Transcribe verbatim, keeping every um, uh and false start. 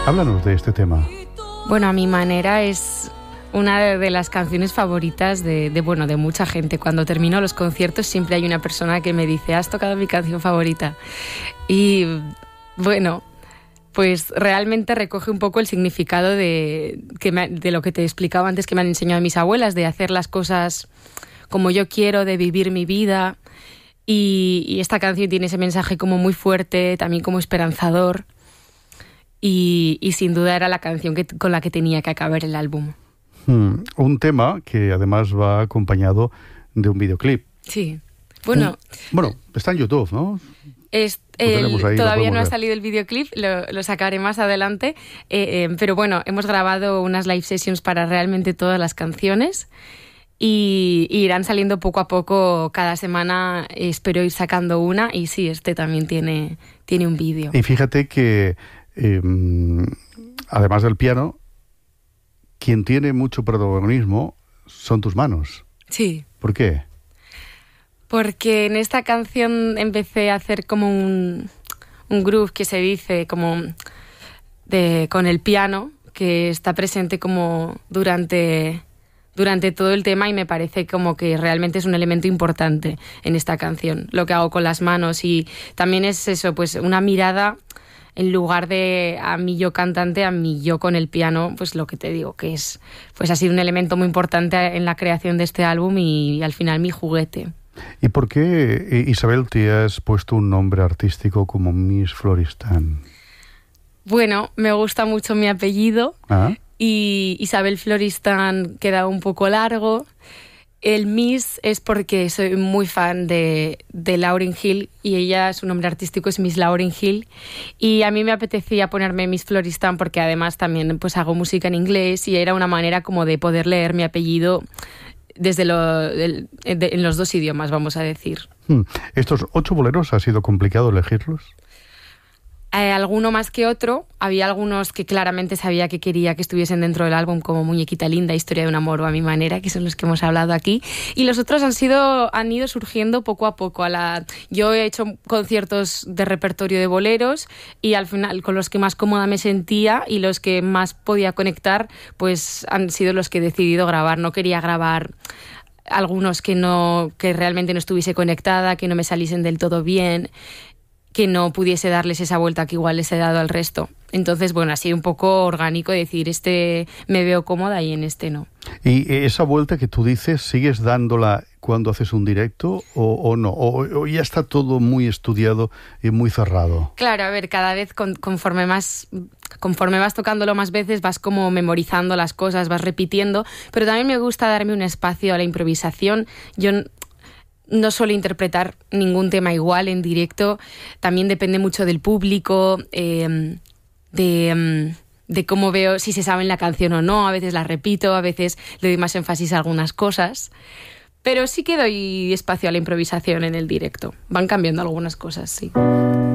Háblanos de este tema. Bueno, a mi manera es una de las canciones favoritas de, de, bueno, de mucha gente. Cuando termino los conciertos siempre hay una persona que me dice: has tocado mi canción favorita. Y bueno, pues realmente recoge un poco el significado de, que me, de lo que te explicaba antes, que me han enseñado mis abuelas, de hacer las cosas como yo quiero, de vivir mi vida. Y, y esta canción tiene ese mensaje como muy fuerte, también como esperanzador. Y, y sin duda era la canción que, con la que tenía que acabar el álbum. Hmm, un tema que además va acompañado de un videoclip. Sí. Bueno, un, bueno está en YouTube, ¿no? Es, el, ahí, todavía no ha salido el videoclip, lo, lo sacaré más adelante. Eh, eh, pero bueno, hemos grabado unas live sessions para realmente todas las canciones. Y, y irán saliendo poco a poco cada semana. Espero ir sacando una. Y sí, este también tiene, tiene un vídeo. Y fíjate que Eh, además del piano, quien tiene mucho protagonismo son tus manos. Sí. ¿Por qué? Porque en esta canción empecé a hacer como un, un groove que se dice como de, con el piano, que está presente como durante, durante todo el tema, y me parece como que realmente es un elemento importante en esta canción, lo que hago con las manos. Y también es eso, pues una mirada. En lugar de a mí yo cantante, a mí yo con el piano, pues lo que te digo, que es, pues ha sido un elemento muy importante en la creación de este álbum y, y al final mi juguete. ¿Y por qué, Isabel, te has puesto un nombre artístico como Miss Floristan? Bueno, me gusta mucho mi apellido. ¿Ah? Y Isabel Floristan queda un poco largo. El Miss es porque soy muy fan de, de Lauryn Hill, y ella, su nombre artístico es Miss Lauryn Hill, y a mí me apetecía ponerme Miss Floristan porque además también pues hago música en inglés y era una manera como de poder leer mi apellido desde lo, de, de, en los dos idiomas, vamos a decir. Hmm. ¿Estos ocho boleros ha sido complicado elegirlos? Eh, alguno más que otro. Había algunos que claramente sabía que quería que estuviesen dentro del álbum, como Muñequita Linda, Historia de un amor o A mi manera, que son los que hemos hablado aquí. Y los otros han sido han ido surgiendo poco a poco. A la, yo he hecho conciertos de repertorio de boleros y al final con los que más cómoda me sentía y los que más podía conectar, pues han sido los que he decidido grabar. No quería grabar algunos que no que realmente no estuviese conectada, que no me saliesen del todo bien, que no pudiese darles esa vuelta que igual les he dado al resto. Entonces, bueno, así un poco orgánico decir, este me veo cómoda y en este no. ¿Y esa vuelta que tú dices, sigues dándola cuando haces un directo o, o no? O, ¿O ya está todo muy estudiado y muy cerrado? Claro, a ver, cada vez con, conforme más conforme vas tocándolo más veces, vas como memorizando las cosas, vas repitiendo, pero también me gusta darme un espacio a la improvisación. Yo no suelo interpretar ningún tema igual en directo, también depende mucho del público, eh, de, de cómo veo, si se sabe la canción o no. A veces la repito, a veces le doy más énfasis a algunas cosas, pero sí que doy espacio a la improvisación en el directo. Van cambiando algunas cosas, sí.